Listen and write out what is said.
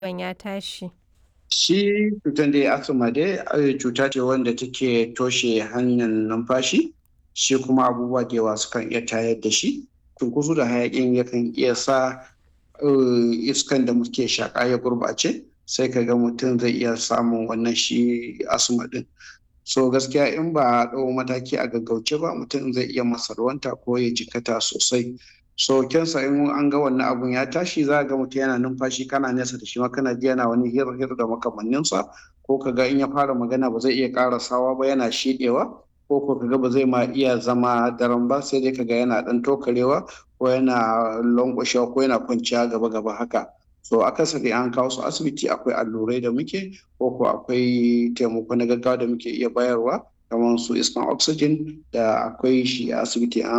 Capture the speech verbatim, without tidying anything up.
ciwon ya tashi? Shi cutar dai asma dai eh, cuta ce wanda take toshe hanyar numfashi, shi kuma abubuwa da yawa sukan iya tayar da shi. Cunkoso da hayaƙin yakan iya sa eh, iskan da muke shaƙa ya gurɓace, sai ka ga mutum zai iya samun wannan shi asma ɗin. So gaskiya in ba a ɗau mataki a gaggauce ba mutum zai iya masarwanta ko ya jikkata sosai. So kyansa in an ga wannan abun ya tashi za ga mutum yana numfashi kana nesa da shi ma kana ji yana wani hir hir da makamanninsa, ko ka ga in ya fara magana ba zai iya ƙarasawa ba yana shiɗewa, ko ko ka ga ba zai ma iya zama daram ba sai dai ka ga yana ɗan tokarewa ko yana lanƙwashewa ko yana kwanciya gaba gaba haka. So akasari an kawo su asibiti akwai allurai da muke, ko ko akwai taimako na gaggawa da muke iya bayarwa kamar su iskan oxygen da akwai shi a asibiti an